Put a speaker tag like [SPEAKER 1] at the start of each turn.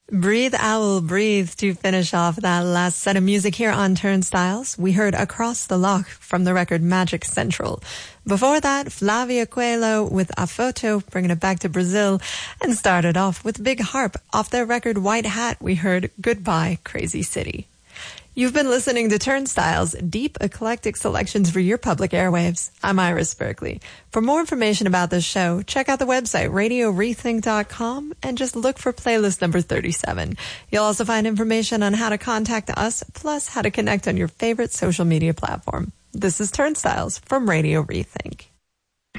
[SPEAKER 1] Breathe Owl Breathe to finish off that last set of music here on Turnstiles. We heard Across the Loch from the record Magic Central. Before that, Flavia Coelho with A Photo, bringing it back to Brazil, and started off with Big Harp. Off their record White Hat, we heard Goodbye Crazy City. You've been listening to Turnstiles, deep eclectic selections for your public airwaves. I'm Iris Berkeley. For more information about this show, check out the website radiorethink.com and just look for playlist number 37. You'll also find information on how to contact us, plus how to connect on your favorite social media platform. This is Turnstiles from Radio Rethink.